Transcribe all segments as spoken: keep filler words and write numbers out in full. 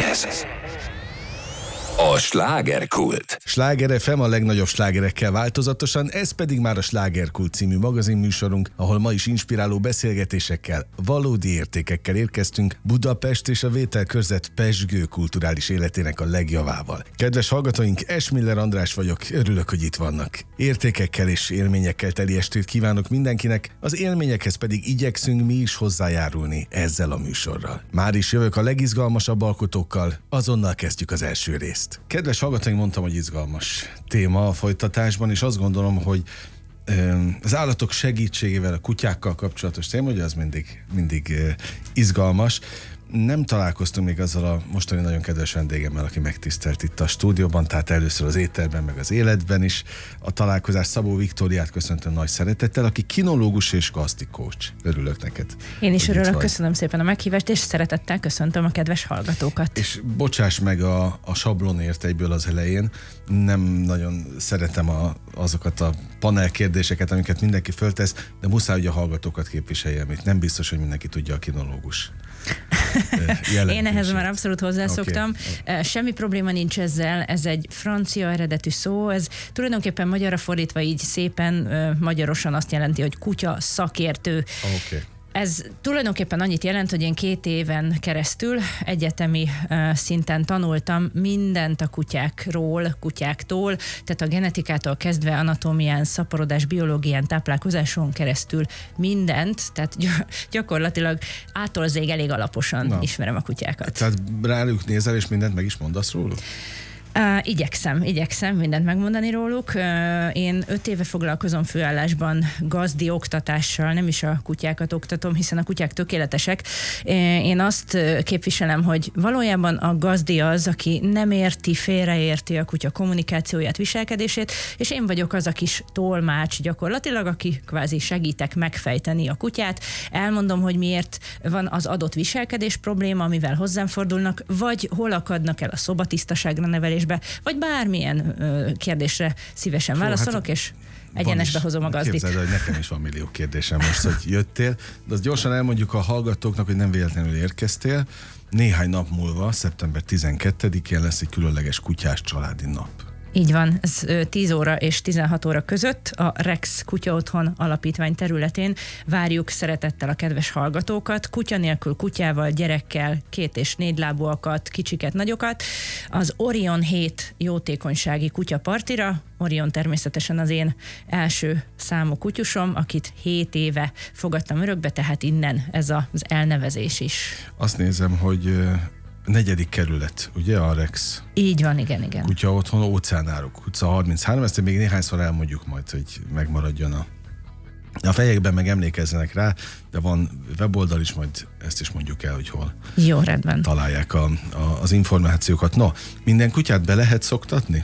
Ez a slágerkult. Sláger ef em a legnagyobb slágerekkel változatosan, ez pedig már a Slágerkult című magazinműsorunk, ahol ma is inspiráló beszélgetésekkel, valódi értékekkel érkeztünk Budapest és a vételkörzet pezsgő kulturális életének a legjavával. Kedves hallgatóink, Esmiller András vagyok, örülök, hogy itt vannak. Értékekkel és élményekkel teli estét kívánok mindenkinek, az élményekhez pedig igyekszünk mi is hozzájárulni ezzel a műsorral. Már is jövök a legizgalmasabb alkotókkal, azonnal kezdjük az első részt. Kedves hallgatóink, mondtam, hogy izgalmas téma a folytatásban, és azt gondolom, hogy az állatok segítségével, a kutyákkal kapcsolatos téma, ugye az mindig, mindig izgalmas. Nem találkoztunk még azzal a mostani nagyon kedves vendégemmel, aki megtisztelt itt a stúdióban, tehát először az étterben, meg az életben is. A találkozás Szabó Viktóriát köszöntöm nagy szeretettel, aki kinológus és gazdi coach. Örülök neked. Én is örülök, köszönöm szépen a meghívást, és szeretettel köszöntöm a kedves hallgatókat. És bocsáss meg a, a sablonért egyből az elején, nem nagyon szeretem a, azokat a panel kérdéseket, amiket mindenki föltesz, de muszáj, hogy a hallgatókat képviseljem itt. Nem biztos, hogy mindenki tudja a kinológus. Én ehhez már abszolút hozzászoktam. Okay. Semmi probléma nincs ezzel, ez egy francia eredetű szó, ez tulajdonképpen magyarra fordítva így szépen magyarosan azt jelenti, hogy kutya szakértő. Okay. Ez tulajdonképpen annyit jelent, hogy én két éven keresztül egyetemi uh, szinten tanultam mindent a kutyákról, kutyáktól, tehát a genetikától kezdve anatómián, szaporodás, biológián, táplálkozáson keresztül mindent, tehát gyakorlatilag ától zég elég alaposan Na. ismerem a kutyákat. Tehát rájuk nézel és mindent meg is mondasz róluk? Uh, igyekszem, igyekszem mindent megmondani róluk. Uh, én öt éve foglalkozom főállásban gazdi oktatással, nem is a kutyákat oktatom, hiszen a kutyák tökéletesek. Uh, én azt képviselem, hogy valójában a gazdi az, aki nem érti, félreérti a kutya kommunikációját, viselkedését, és én vagyok az a kis tolmács gyakorlatilag, aki kvázi segítek megfejteni a kutyát. Elmondom, hogy miért van az adott viselkedés probléma, amivel hozzám fordulnak, vagy hol akadnak el a szobatisztaságra nevelés, vagy bármilyen ö, kérdésre szívesen Fó, válaszolok, hát és egyenesbe hozom a gazdik. Képzeld, hogy nekem is van millió kérdésem most, hogy jöttél, de azt gyorsan elmondjuk a hallgatóknak, hogy nem véletlenül érkeztél. Néhány nap múlva, szeptember tizenkettedikén lesz egy különleges kutyás családi nap. Így van, ez tíz óra és tizenhat óra között a Rex Kutya Otthon Alapítvány területén várjuk szeretettel a kedves hallgatókat, kutya nélkül kutyával, gyerekkel, két és négy lábúakat, kicsiket, nagyokat, az Orion hét jótékonysági kutyapartira. Orion természetesen az én első számú kutyusom, akit hét éve fogadtam örökbe, tehát innen ez az elnevezés is. Azt nézem, hogy negyedik kerület, ugye a Rex? Így van, igen, igen. Kutya Otthon, Óceánárok utca harminchárom, ezt még néhányszor elmondjuk majd, hogy megmaradjon a, a fejekben, meg emlékezzenek rá, de van weboldal is, majd ezt is mondjuk el, hogy hol Jó, rendben. találják a, a, az információkat. No, minden kutyát be lehet szoktatni?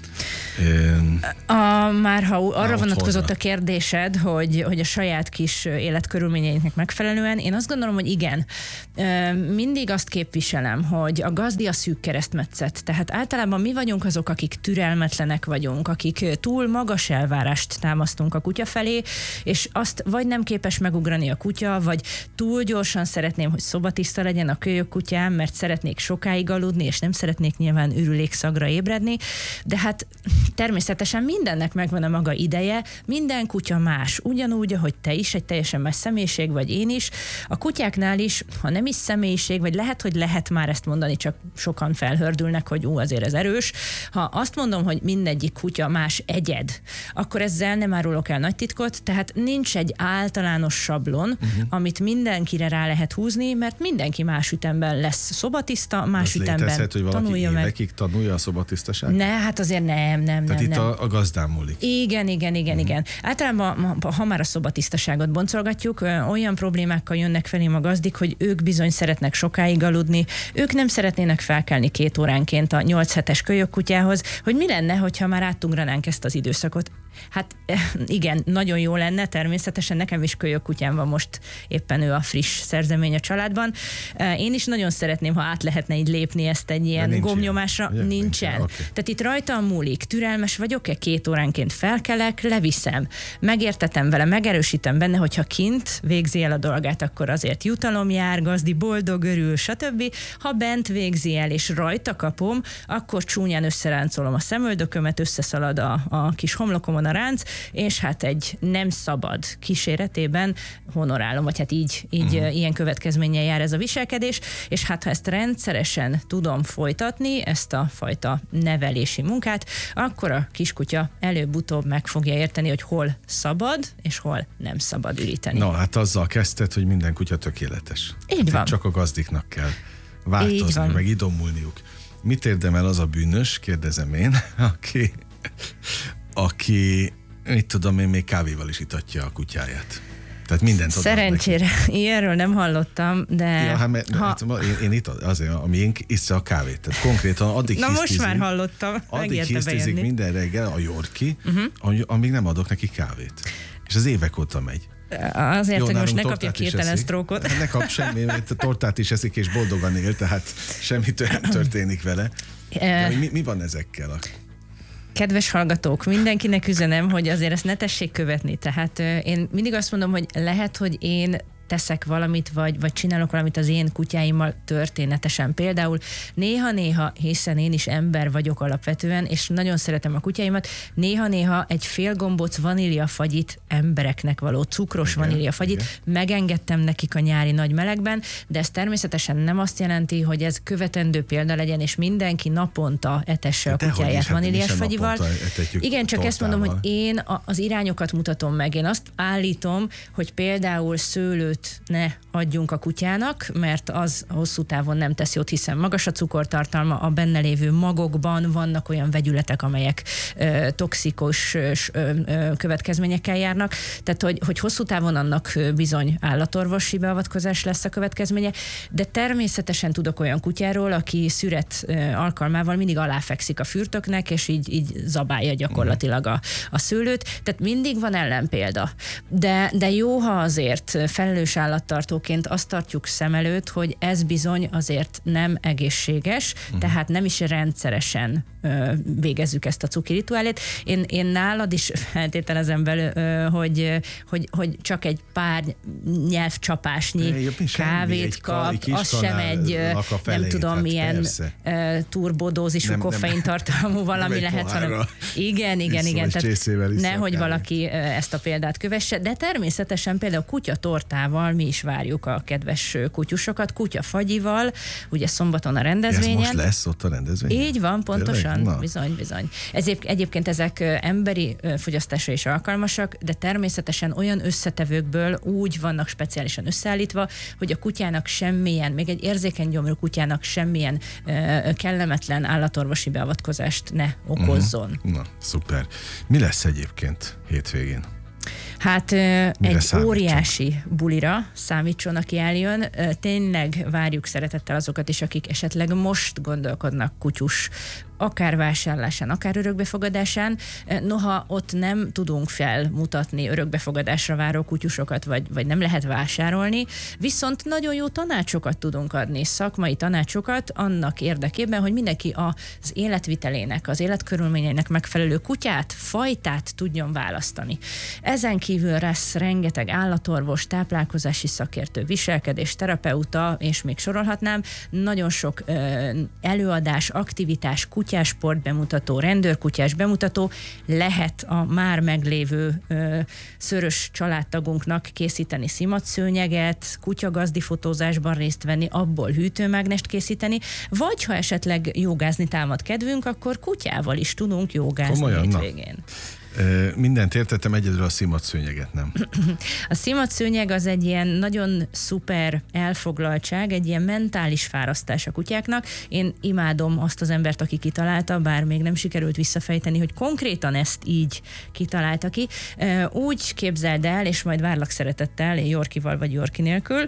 A, már ha arra vonatkozott a kérdésed, hogy, hogy a saját kis életkörülményeinknek megfelelően, én azt gondolom, hogy igen. Mindig azt képviselem, hogy a gazdi a szűk keresztmetszet. Tehát általában mi vagyunk azok, akik türelmetlenek vagyunk, akik túl magas elvárást támasztunk a kutya felé, és azt vagy nem képes megugrani a kutya, vagy túl gyorsan szeretném, hogy szobatiszta legyen a kölyök kutyám, mert szeretnék sokáig aludni, és nem szeretnék nyilván ürülékszagra ébredni, de hát természetesen mindennek megvan a maga ideje, minden kutya más, ugyanúgy, ahogy te is, egy teljesen más személyiség vagy én is. A kutyáknál is, ha nem is személyiség, vagy lehet, hogy lehet már ezt mondani, csak sokan felhördülnek, hogy ú, azért ez erős. Ha azt mondom, hogy mindegyik kutya más egyed, akkor ezzel nem árulok el nagy titkot, tehát nincs egy általános sablon, uh-huh. amit mindenkire rá lehet húzni, mert mindenki más ütemben lesz szobatiszta, más az ütemben létezhet, hogy valaki tanulja meg. évekig tanulja a szobatisztaságot? Ne, hát azért nem, nem, Tehát nem. itt nem. a, a gazdán múlik. Igen, igen, igen, uh-huh. igen. Általában, ha már a szobatisztaságot boncolgatjuk, olyan problémákkal jönnek felém a gazdik, hogy ők bizony szeretnek sokáig aludni, ők nem szeretnének felkelni két óránként a nyolc hetes kölyök kutyához, hogy mi lenne, hogyha már áttugranánk ezt az időszakot. Hát igen, nagyon jó lenne, természetesen nekem is kölyök kutyám van most, éppen ő a friss szerzemény a családban. Én is nagyon szeretném, ha át lehetne így lépni ezt egy ilyen gombnyomásra. Nincsen. Nincsen. Okay. Tehát itt rajtam múlik, türelmes vagyok-e, két óránként felkelek, leviszem, megértetem vele, megerősítem benne, hogyha kint végzi el a dolgát, akkor azért jutalom jár, gazdi boldog, örül, stb. Ha bent végzi el és rajta kapom, akkor csúnyán összeráncolom a szemöldökömet, összeszalad a, a kis homlokomon a ránc, és hát egy nem szabad kíséretében honorálom, vagy hát így, így uh-huh. ilyen következménnyel jár ez a viselkedés, és hát ha ezt rendszeresen tudom folytatni, ezt a fajta nevelési munkát, akkor a kiskutya előbb-utóbb meg fogja érteni, hogy hol szabad, és hol nem szabad üríteni. Na, hát azzal kezdted, hogy minden kutya tökéletes. Így van. Csak a gazdiknak kell változni, meg idomulniuk. Mit érdemel az a bűnös, kérdezem én, aki, aki, mit tudom én, még kávéval is itatja a kutyáját. Tehát mindent odaad neki. Szerencsére, ilyenről nem hallottam, de... Ja, hát, mert, ha... hát, én, én itt azért, ami én issza a kávét. Tehát konkrétan addig Na hisztizik, most már hallottam. Addig hisztizik minden reggel a Yorkie, uh-huh. amíg nem adok neki kávét. És az évek óta megy. Azért, jó, hogy most ne kapja hirtelen sztrókot. Ne kap semmi, mert a tortát is eszik, és boldogan él, tehát semmi történik vele. De, mi, mi van ezekkel? Kedves hallgatók, mindenkinek üzenem, hogy azért ezt ne tessék követni. Tehát én mindig azt mondom, hogy lehet, hogy én teszek valamit, vagy, vagy csinálok valamit az én kutyáimmal történetesen. Például néha-néha, hiszen én is ember vagyok alapvetően, és nagyon szeretem a kutyáimat, néha-néha egy fél gombóc vaníliafagyit, embereknek való cukros igen, vaníliafagyit igen. megengedtem nekik a nyári nagy melegben, de ez természetesen nem azt jelenti, hogy ez követendő példa legyen, és mindenki naponta etesse a de kutyáját vaníliás fagyival. Igen, csak tortával. Ezt mondom, hogy én a, az irányokat mutatom meg. Én azt állítom, hogy például szőlőt ne adjunk a kutyának, mert az hosszú távon nem tesz jót, hiszen magas a cukortartalma, a benne lévő magokban vannak olyan vegyületek, amelyek ö, toxikus ö, ö, következményekkel járnak, tehát hogy, hogy hosszú távon annak bizony állatorvosi beavatkozás lesz a következménye, de természetesen tudok olyan kutyáról, aki szüret ö, alkalmával mindig aláfekszik a fürtöknek, és így, így zabálja gyakorlatilag a, a szőlőt, tehát mindig van ellenpélda. De, de jó, ha azért felelős állattartóként azt tartjuk szem előtt, hogy ez bizony azért nem egészséges, uh-huh. tehát nem is rendszeresen ö, végezzük ezt a cuki rituálét. Én, én nálad is feltételezem belül, ö, hogy, hogy, hogy csak egy pár nyelvcsapásnyi kávét kap, az sem egy nem tudom hát milyen ö, turbodózisú koffeintartalmú valami nem lehet, hanem igen, igen, igen, tehát nehogy valaki ö, ezt a példát kövesse, de természetesen például kutyatortával mi is várjuk a kedves kutyusokat, kutyafagyival, ugye szombaton a rendezvényen. Ez most lesz ott a rendezvényen? Így van, pontosan, bizony, bizony. Ezért egyébként ezek emberi fogyasztásra is alkalmasak, de természetesen olyan összetevőkből úgy vannak speciálisan összeállítva, hogy a kutyának semmilyen, még egy érzékeny gyomrú kutyának semmilyen uh, kellemetlen állatorvosi beavatkozást ne okozzon. Uh-huh. Na, szuper. Mi lesz egyébként hétvégén? Hát Mire egy számítson? Óriási bulira számítson, aki eljön. Tényleg várjuk szeretettel azokat is, akik esetleg most gondolkodnak kutyus, akár vásárlásán, akár örökbefogadásán. Noha ott nem tudunk felmutatni örökbefogadásra váró kutyusokat, vagy, vagy nem lehet vásárolni, viszont nagyon jó tanácsokat tudunk adni, szakmai tanácsokat annak érdekében, hogy mindenki az életvitelének, az életkörülményeinek megfelelő kutyát, fajtát tudjon választani. Ezen kívül lesz rengeteg állatorvos, táplálkozási szakértő, viselkedés, terapeuta, és még sorolhatnám. Nagyon sok ö, előadás, aktivitás, kutyásport bemutató, rendőrkutyás bemutató, lehet a már meglévő ö, szörös családtagunknak készíteni szimatszőnyeget, kutyagazdi fotózásban részt venni, abból hűtőmágnest készíteni, vagy ha esetleg jogázni támad kedvünk, akkor kutyával is tudunk jogázni hétvégén. Mindent értettem, egyedül a szimatszőnyeget nem. A szimatszőnyeg az egy ilyen nagyon szuper elfoglaltság, egy ilyen mentális fárasztás a kutyáknak. Én imádom azt az embert, aki kitalálta, bár még nem sikerült visszafejteni, hogy konkrétan ezt így kitalálta ki. Úgy képzeld el, és majd várlak szeretettel, Yorkival vagy Yorki nélkül,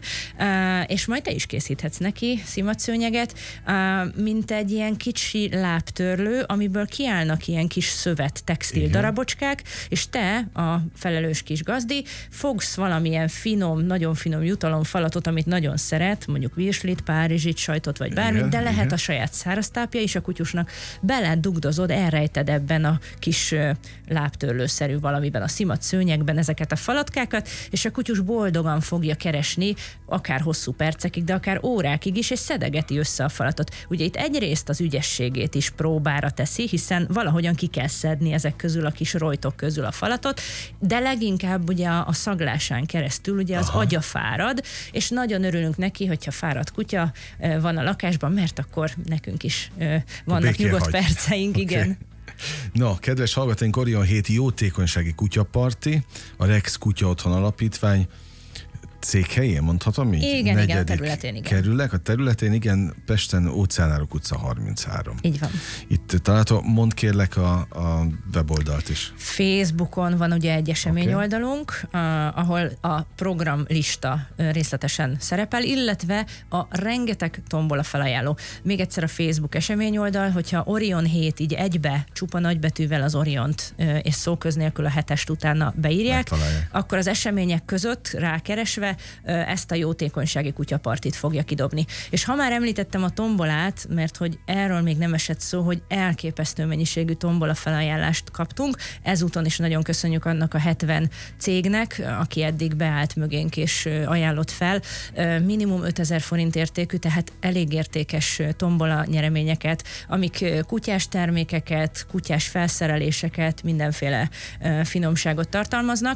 és majd te is készíthetsz neki szimatszőnyeget, mint egy ilyen kicsi lábtörlő, amiből kiállnak ilyen kis szövet textil darabok, falacskák, és te, a felelős kis gazdi, fogsz valamilyen finom, nagyon finom jutalomfalatot, amit nagyon szeret, mondjuk virslit, párizsit, sajtot vagy bármit, igen, de lehet igen. a saját száraztápja is a kutyusnak, beledugdozod, elrejted ebben a kis lábtörlőszerű valamiben, a szimat szőnyegben ezeket a falatkákat, és a kutyus boldogan fogja keresni, akár hosszú percekig, de akár órákig is, és szedegeti össze a falatot. Ugye itt egyrészt az ügyességét is próbára teszi, hiszen valahogyan ki kell szedni ezek közül, a kis rojtok közül a falatot, de leginkább ugye a szaglásán keresztül ugye az Aha. agya fárad, és nagyon örülünk neki, hogyha fáradt kutya van a lakásban, mert akkor nekünk is vannak nyugodt hagy. perceink, okay. igen. No, kedves hallgatóink, Orion hét jótékonysági kutyaparti, a Rex Kutya Otthon Alapítvány székhelyén, mondhatom így? Igen, igen, a területén, igen. Kerülek, a területén, igen, Pesten, Óceánárok utca harminchárom. Így van. Itt található, mondd kérlek a, a weboldalt is. Facebookon van ugye egy esemény okay. oldalunk, uh, ahol a programlista uh, részletesen szerepel, illetve a rengeteg tombola felajánló. Még egyszer a Facebook esemény oldal, hogyha Orion hét így egybe, csupa nagybetűvel az Oriont uh, és szóköz nélkül a hetest utána beírják, akkor az események között rákeresve ezt a jótékonysági kutyapartit fogja kidobni. És ha már említettem a tombolát, mert hogy erről még nem esett szó, hogy elképesztő mennyiségű tombola felajánlást kaptunk, ezúton is nagyon köszönjük annak a hetven cégnek, aki eddig beállt mögénk és ajánlott fel. Minimum ötezer forint értékű, tehát elég értékes tombola nyereményeket, amik kutyás termékeket, kutyás felszereléseket, mindenféle finomságot tartalmaznak.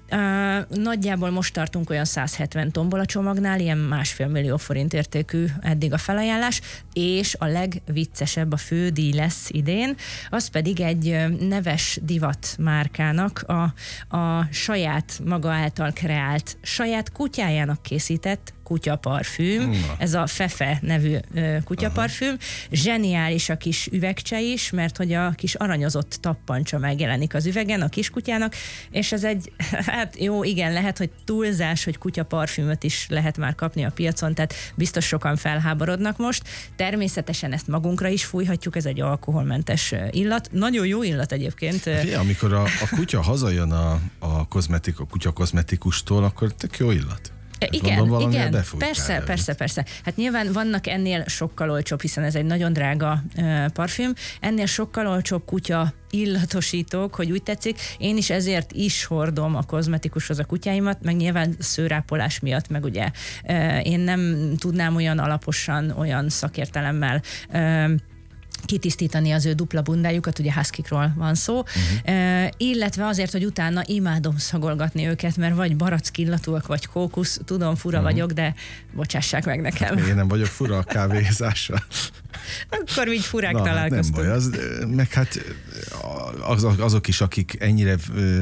Nagyjából most tartunk olyan száz hetven tombola csomagnál, ilyen másfél millió forint értékű eddig a felajánlás, és a legviccesebb, a fődíj lesz idén, az pedig egy neves divat márkának a, a saját maga által kreált, saját kutyájának készített kutyaparfüm, Na. ez a Fefe nevű ö, kutyaparfüm. Aha. Zseniális a kis üvegcse is, mert hogy a kis aranyozott tappancsa megjelenik az üvegen a kiskutyának, és ez egy, hát jó, igen, lehet, hogy túlzás, hogy kutyaparfümöt is lehet már kapni a piacon, tehát biztos sokan felháborodnak most. Természetesen ezt magunkra is fújhatjuk, ez egy alkoholmentes illat. Nagyon jó illat egyébként. Fé, amikor a, a kutya hazajön a, a, kozmetik, a kutya kozmetikustól, akkor tök jó illat. Igen, Mondom, igen, persze, persze, persze. Hát nyilván vannak ennél sokkal olcsóbb, hiszen ez egy nagyon drága uh, parfüm, ennél sokkal olcsóbb kutya illatosítók, hogy úgy tetszik. Én is ezért is hordom a kozmetikushoz a kutyáimat, meg nyilván szőrápolás miatt, meg ugye uh, én nem tudnám olyan alaposan, olyan szakértelemmel uh, kitisztítani az ő dupla bundájukat, ugye huskykról van szó, uh-huh. e, illetve azért, hogy utána imádom szagolgatni őket, mert vagy barack illatúak, vagy kókusz, tudom, fura uh-huh. vagyok, de bocsássák meg nekem. Hát, én nem vagyok fura a kávézással. Akkor így furák Na, találkoztunk. Hát nem baj, az, meg hát az, azok is, akik ennyire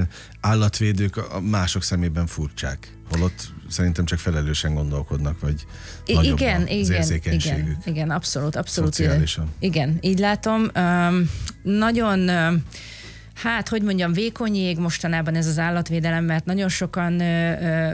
állatvédők, mások szemében furcsák. Holott szerintem csak felelősen gondolkodnak, vagy I- nagyobb igen, az igen, érzékenységük. Igen, igen, abszolút, abszolút. Szociálisan. Igen, így látom. Um, nagyon... Um, Hát, hogy mondjam, vékony jég mostanában ez az állatvédelem, mert nagyon sokan ö,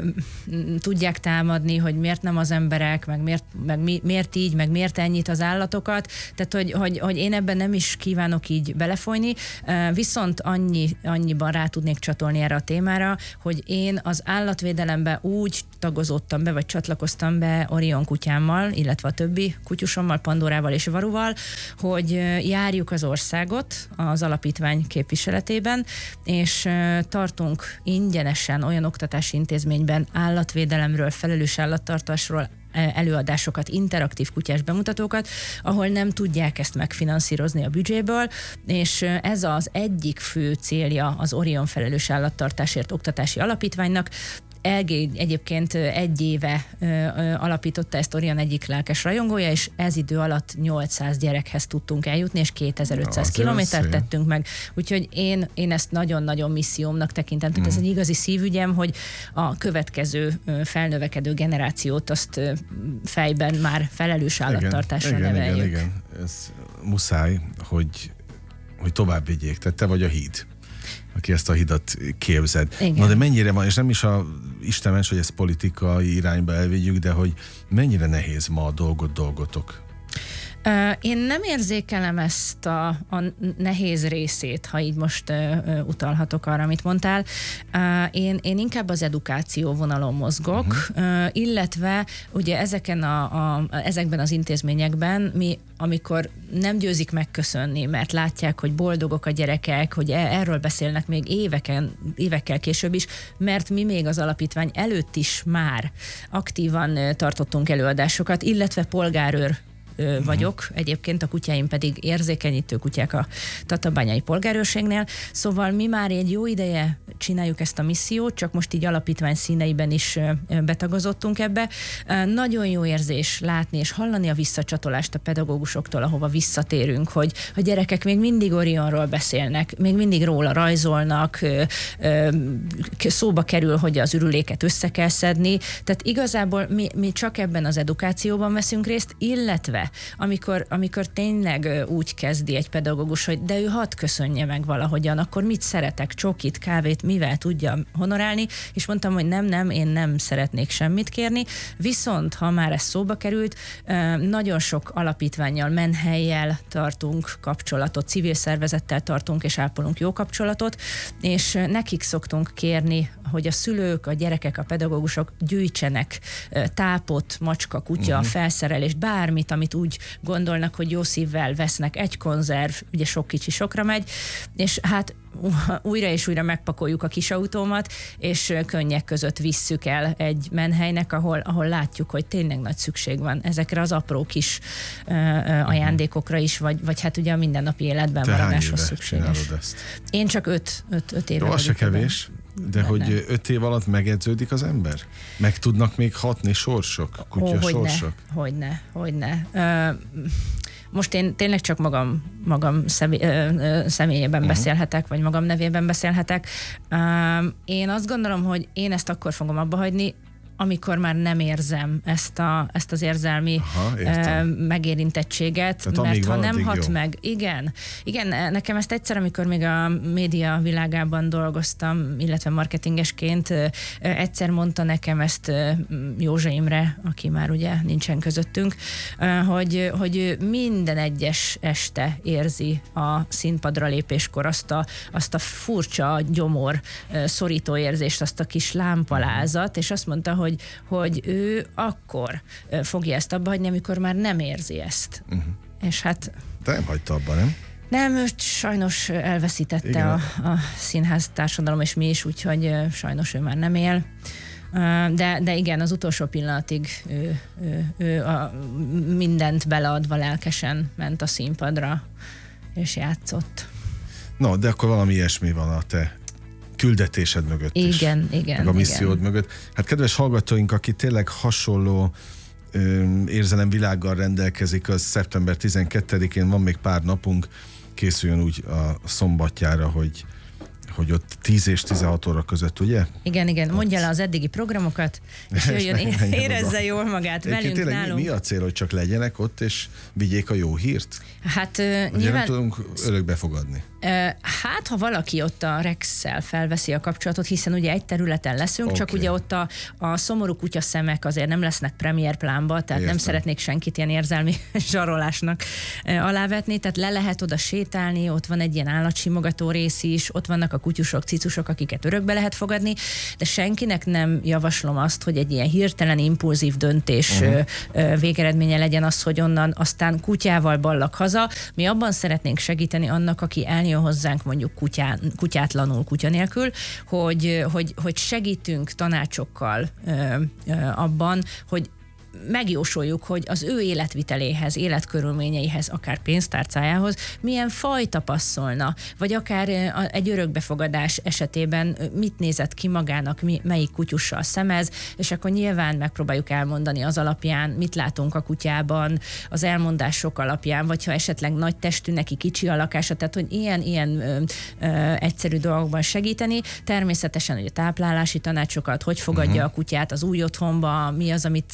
ö, tudják támadni, hogy miért nem az emberek, meg miért, meg mi, miért így, meg miért ennyit az állatokat. Tehát, hogy, hogy, hogy én ebben nem is kívánok így belefolyni, viszont annyi, annyiban rá tudnék csatolni erre a témára, hogy én az állatvédelembe úgy tagozottam be, vagy csatlakoztam be Orion kutyámmal, illetve a többi kutyusommal, Pandorával és Varuval, hogy járjuk az országot az alapítvány képviseletében, és tartunk ingyenesen olyan oktatási intézményben állatvédelemről, felelős állattartásról előadásokat, interaktív kutyás bemutatókat, ahol nem tudják ezt megfinanszírozni a büdzséből, és ez az egyik fő célja az Orion felelős állattartásért oktatási alapítványnak. Egyébként egy éve ö, ö, alapította ezt Orion egyik lelkes rajongója, és ez idő alatt nyolcszáz gyerekhez tudtunk eljutni, és kétezer-ötszáz ja, kilométert tettünk meg. Úgyhogy én, én ezt nagyon-nagyon missziómnak tekintem. Tehát mm. ez egy igazi szívügyem, hogy a következő ö, felnövekedő generációt azt ö, fejben már felelős állattartásra igen, neveljük. Igen, igen, ez muszáj, hogy, hogy tovább vigyék. Tehát te vagy a híd, aki ezt a hidat képzed. Igen. Na de mennyire van, és nem is a Isten ments, hogy ezt politikai irányba elvigyük, de hogy mennyire nehéz ma a dolgot dolgotok? Én nem érzékelem ezt a, a nehéz részét, ha így most uh, utalhatok arra, amit mondtál. Uh, én, én inkább az edukáció vonalon mozgok, uh-huh. uh, illetve ugye ezeken a, a, ezekben az intézményekben mi, amikor nem győzik megköszönni, mert látják, hogy boldogok a gyerekek, hogy erről beszélnek még éveken, évekkel később is, mert mi még az alapítvány előtt is már aktívan tartottunk előadásokat, illetve polgárőr vagyok, uh-huh. egyébként a kutyáim pedig érzékenyítő kutyák a tatabányai polgárőrségnél, szóval mi már egy jó ideje csináljuk ezt a missziót, csak most így alapítvány színeiben is betagozottunk ebbe. Nagyon jó érzés látni és hallani a visszacsatolást a pedagógusoktól, ahova visszatérünk, hogy a gyerekek még mindig Orionról beszélnek, még mindig róla rajzolnak, szóba kerül, hogy az ürüléket össze kell szedni, tehát igazából mi, mi csak ebben az edukációban veszünk részt, illetve Amikor, amikor tényleg úgy kezdi egy pedagógus, hogy de ő hadd köszönje meg valahogyan, akkor mit szeretek, csokit, kávét, mivel tudja honorálni, és mondtam, hogy nem, nem, én nem szeretnék semmit kérni, viszont ha már ez szóba került, nagyon sok alapítvánnyal, menhellyel tartunk kapcsolatot, civil szervezettel tartunk és ápolunk jó kapcsolatot, és nekik szoktunk kérni, hogy a szülők, a gyerekek, a pedagógusok gyűjtsenek tápot, macska, kutya, uh-huh. felszerelést, bármit, amit úgy gondolnak, hogy jó szívvel vesznek, egy konzerv, ugye sok kicsi sokra megy, és hát újra és újra megpakoljuk a kis autómat, és könnyek között visszük el egy menhelynek, ahol, ahol látjuk, hogy tényleg nagy szükség van ezekre az apró kis uh, ajándékokra is, vagy, vagy hát ugye a mindennapi életben Te maradáshoz szükséges. Ezt? Én csak öt, öt, öt éve. Jó, az se kevés. De hogy nem. öt év alatt megedződik az ember? Meg tudnak még hatni sorsok, kutya Ó, sorsok? Hogyne, hogyne, hogyne. Most én tényleg csak magam, magam személyében uh-huh. beszélhetek, vagy magam nevében beszélhetek. Én azt gondolom, hogy én ezt akkor fogom abba hagyni, amikor már nem érzem ezt, a, ezt az érzelmi Aha, megérintettséget, tehát mert ha nem hat jó. meg, igen, igen, nekem ezt egyszer, amikor még a média világában dolgoztam, illetve marketingesként, egyszer mondta nekem ezt Józsa Imre, aki már ugye nincsen közöttünk, hogy, hogy minden egyes este érzi a színpadra lépéskor azt a, azt a furcsa gyomor szorító érzést, azt a kis lámpalázat, és azt mondta, hogy Hogy, hogy ő akkor fogja ezt abba hagyni, amikor már nem érzi ezt. Uh-huh. És hát... De nem hagyta abba, nem? Nem, őt sajnos elveszítette a, a színház társadalom, és mi is, úgyhogy sajnos ő már nem él. De, de igen, az utolsó pillanatig ő, ő, ő a mindent beleadva lelkesen ment a színpadra, és játszott. No, de akkor valami ilyesmi van a te küldetésed mögött igen, is. Igen, igen. Meg a missziód igen. mögött. Hát kedves hallgatóink, aki tényleg hasonló ö, érzelemvilággal rendelkezik, az szeptember tizenkettedikén van még pár napunk, készüljön úgy a szombatjára, hogy hogy ott tíz és tizenhat óra között, ugye? Igen, igen. Mondja le az eddigi programokat, és jöjjön, érezze jól magát velünk, tényleg nálunk. Mi, mi a cél, hogy csak legyenek ott, és vigyék a jó hírt? Hát ugye nyilván... nem tudunk örökbe fogadni. Hát, ha valaki ott a Rex-szel felveszi a kapcsolatot, hiszen ugye egy területen leszünk, okay. csak ugye ott a, a szomorú kutya szemek azért nem lesznek premier plánba, tehát Értem. nem szeretnék senkit ilyen érzelmi zsarolásnak alávetni, tehát le lehet oda sétálni, ott van egy ilyen állatsimogató rész is, ott vannak a kutyusok, cicusok, akiket örökbe lehet fogadni, de senkinek nem javaslom azt, hogy egy ilyen hirtelen impulzív döntés uh-huh. végeredménye legyen az, hogy onnan aztán kutyával ballak haza. Mi abban szeretnénk segíteni annak, aki eljön hozzánk mondjuk kutyán, kutyátlanul, kutya nélkül, hogy, hogy, hogy segítünk tanácsokkal ö, ö, abban, hogy megjósoljuk, hogy az ő életviteléhez, életkörülményeihez, akár pénztárcájához milyen fajta passzolna, vagy akár egy örökbefogadás esetében mit nézett ki magának, mi, melyik kutyussal szemez, és akkor nyilván megpróbáljuk elmondani az alapján, mit látunk a kutyában, az elmondások alapján, vagy ha esetleg nagy testű, neki kicsi a lakása, tehát hogy ilyen-ilyen ö, ö, egyszerű dolgokban segíteni. Természetesen, hogy a táplálási tanácsokat, hogy fogadja uh-huh. a kutyát az új otthonba, mi az, amit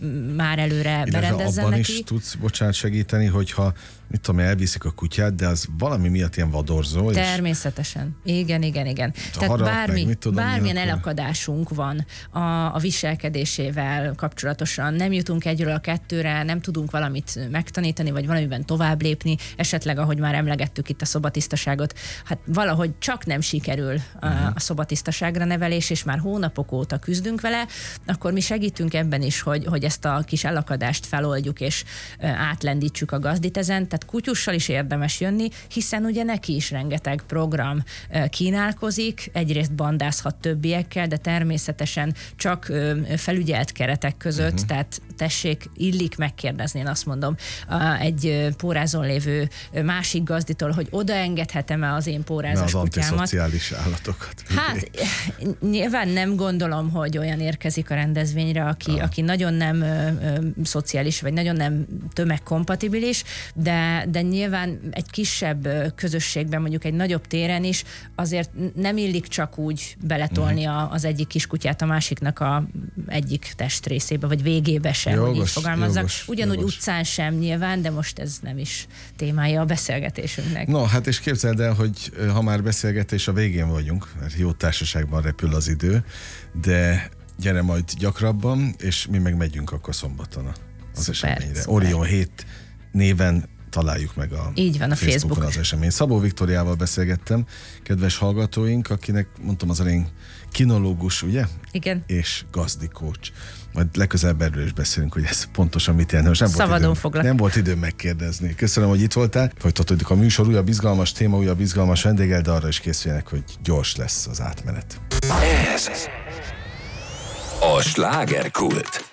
már előre illetve berendezzen abban neki. is tudsz, bocsánat, segíteni, hogyha mit tudom, elviszik a kutyát, de az valami miatt ilyen vadorzó. Természetesen. És igen, igen, igen. Tehát harap, bármi, meg, tudom, bármilyen akkor... elakadásunk van a, a viselkedésével kapcsolatosan, nem jutunk egyről a kettőre, nem tudunk valamit megtanítani, vagy valamiben tovább lépni, esetleg, ahogy már emlegettük itt a szobatisztaságot, hát valahogy csak nem sikerül a, uh-huh. a szobatisztaságra nevelés, és már hónapok óta küzdünk vele, akkor mi segítünk ebben is, hogy, hogy ezt a kis elakadást feloldjuk, és átlendítsük a gazdit ezen. Tehát kutyussal is érdemes jönni, hiszen ugye neki is rengeteg program kínálkozik, egyrészt bandázhat többiekkel, de természetesen csak felügyelt keretek között, uh-huh. tehát tessék, illik megkérdezni, én azt mondom, egy pórázon lévő másik gazditól, hogy odaengedhetem-e az én pórázas Na, az kutyámat. antiszociális állatokat. Hát nyilván nem gondolom, hogy olyan érkezik a rendezvényre, aki, ah. aki nagyon nem ö, ö, szociális, vagy nagyon nem tömegkompatibilis, de, de nyilván egy kisebb közösségben, mondjuk egy nagyobb téren is azért nem illik csak úgy beletolni a, az egyik kiskutyát a másiknak a egyik testrészébe, vagy végébe sem, jogos, hogy így fogalmazzak. Jogos, Ugyanúgy jogos. Utcán sem nyilván, de most ez nem is témája a beszélgetésünknek. No, hát és képzeld el, hogy ha már beszélgetés, a végén vagyunk, mert jó társaságban repül az idő, de gyere majd gyakrabban, és mi meg megyünk akkor szombaton az szuper, eseményre. Szuper. Orion hét néven találjuk meg a, Így van, a Facebookon Facebookon az esemény. Szabó Viktóriával beszélgettem, kedves hallgatóink, akinek mondtam az elején kinológus, ugye? Igen. És gazdikócs. Majd legközelebb erről is beszélünk, hogy ez pontosan mit jelent. Nem Szabadon volt időm, foglak. Nem volt időm megkérdezni. Köszönöm, hogy itt voltál. Folytatódik a műsor, újabb izgalmas téma, újabb izgalmas vendéggel, de arra is készüljenek, hogy gyors lesz az átmenet. Ez a slágerkult.